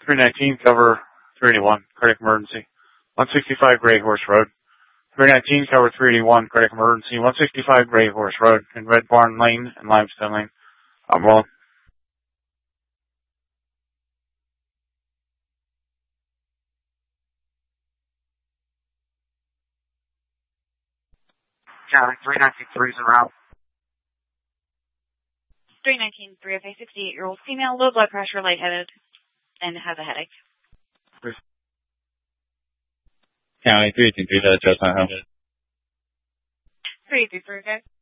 319, cover 381, cardiac emergency. 165 Grey Horse Road. 319, cover 381, cardiac emergency. 165 Grey Horse Road in Red Barn Lane and Limestone Lane. I'm rolling. County 393 is en route. 319, 305, 68-year-old female, low blood pressure, lightheaded, and has a headache. County 323, adjustment home. 333, okay.